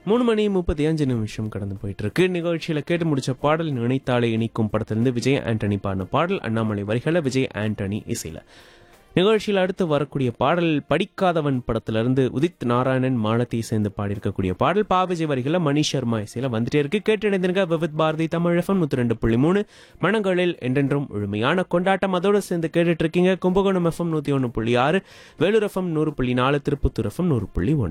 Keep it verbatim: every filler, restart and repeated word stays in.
மூணு மணி முப்பத்தி அஞ்சு நிமிஷம் கடந்து போயிட்டு இருக்கு. நிகழ்ச்சியில கேட்டு முடிச்ச பாடல் நினைத்தாலே இனிக்கும் படத்திலிருந்து விஜய் ஆண்டனி பாடின பாடல். அண்ணாமலை வரிகளை விஜய் ஆண்டனி இசையில. நிகழ்ச்சியில் அடுத்து வரக்கூடிய பாடல் படிக்காதவன் படத்திலிருந்து உதித் நாராயணன் மாலத்தி சேர்ந்து பாடியிருக்கக்கூடிய பாடல். பா விஜய் வரிகளை மணி சர்மா இசையில வந்துட்டே இருக்கு. கேட்டிருந்திருக்க விவித் பாரதி தமிழ் எஃப்எம் நூத்தி ரெண்டு புள்ளி மூணு மனங்களில் என்றென்றும் முழுமையான கொண்டாட்டம். அதோடு சேர்ந்து கேட்டுட்டு இருக்கீங்க கும்பகோணம் எஃப்எம் நூத்தி ஒன்னு புள்ளி ஆறு, வேலூர் எஃப்எம் நூறு புள்ளி நாலு, திருப்பத்தூர் எஃப்எம் நூறு புள்ளி ஒன்று.